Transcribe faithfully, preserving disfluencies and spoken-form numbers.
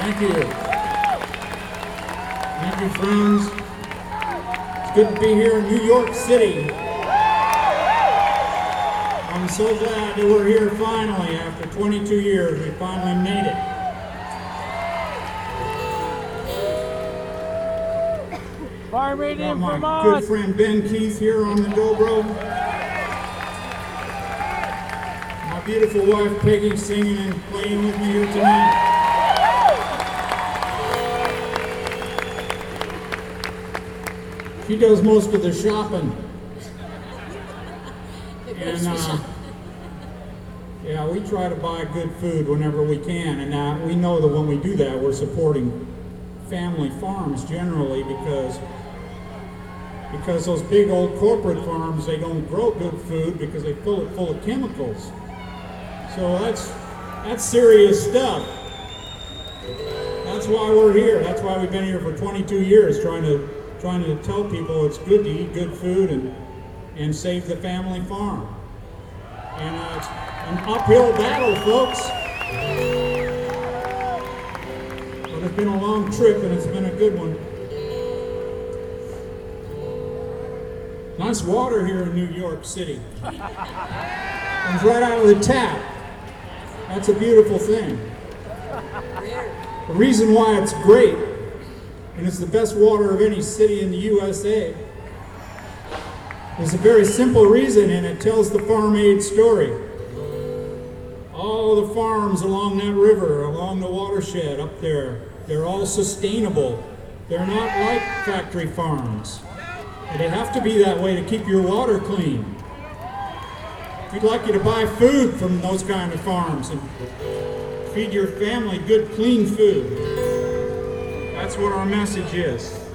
Thank you. Thank you, friends. It's good to be here in New York City. I'm so glad that we're here finally. After twenty-two years, we finally made it. Farm Radio Got my Vermont. good friend Ben Keith here on the dobro. My beautiful wife Peggy singing and playing with me here tonight. She does most of the shopping. And uh, yeah, we try to buy good food whenever we can, and uh, we know that when we do that, we're supporting family farms generally because because those big old corporate farms, they don't grow good food because they fill it full of chemicals. So that's that's serious stuff. That's why we're here. That's why we've been here for twenty-two years, trying to trying to tell people it's good to eat good food and and save the family farm. And uh, it's an uphill battle, folks. But it's been a long trip and it's been a good one. Nice water here in New York City. Comes right out of the tap. That's a beautiful thing. The reason why it's great, and it's the best water of any city in the U S A, there's a very simple reason, and it tells the Farm Aid story. All the farms along that river, along the watershed up there, they're all sustainable. They're not like factory farms. And they have to be that way to keep your water clean. We'd like you to buy food from those kind of farms and feed your family good, clean food. That's what our message is.